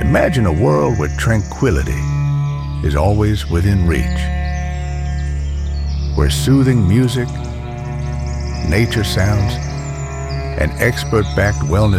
Imagine a world where tranquility is always within reach, where soothing music, nature sounds, and expert-backed wellness